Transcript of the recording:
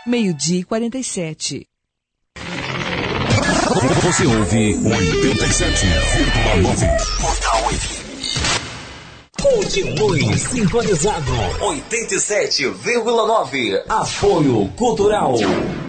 12h47. Você ouve 87,9. Portal FM. Continue sintonizado. 87,9. Apoio Cultural.